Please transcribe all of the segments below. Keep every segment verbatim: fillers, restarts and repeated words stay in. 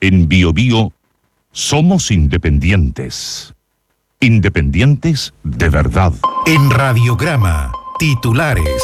En Bio Bio somos independientes. Independientes de verdad. En Radiograma, titulares.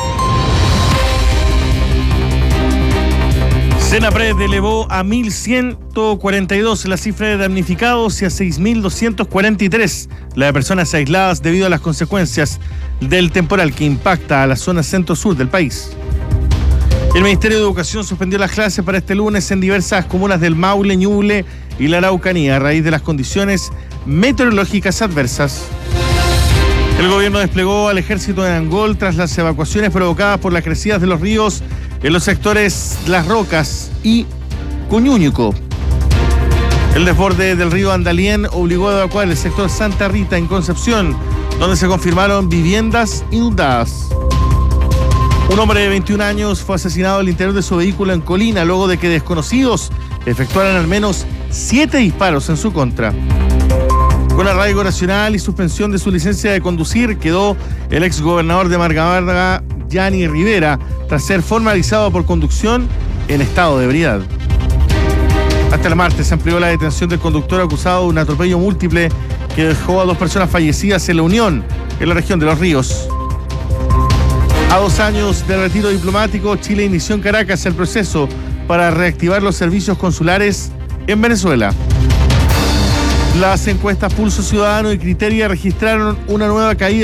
Senapred elevó a mil ciento cuarenta y dos la cifra de damnificados y a seis mil doscientos cuarenta y tres la de personas aisladas debido a las consecuencias del temporal que impacta a la zona centro-sur del país. El Ministerio de Educación suspendió las clases para este lunes en diversas comunas del Maule, Ñuble y la Araucanía a raíz de las condiciones meteorológicas adversas. El gobierno desplegó al ejército en Angol tras las evacuaciones provocadas por las crecidas de los ríos en los sectores Las Rocas y Cuñúñuco. El desborde del río Andalién obligó a evacuar el sector Santa Rita en Concepción, donde se confirmaron viviendas inundadas. Un hombre de veintiún años fue asesinado al interior de su vehículo en Colina luego de que desconocidos efectuaran al menos siete disparos en su contra. Con arraigo nacional y suspensión de su licencia de conducir quedó el exgobernador de Margamarga, Yanni Rivera, tras ser formalizado por conducción en estado de ebriedad. Hasta el martes se amplió la detención del conductor acusado de un atropello múltiple que dejó a dos personas fallecidas en La Unión, en la región de Los Ríos. A dos años de retiro diplomático, Chile inició en Caracas el proceso para reactivar los servicios consulares en Venezuela. Las encuestas Pulso Ciudadano y Criteria registraron una nueva caída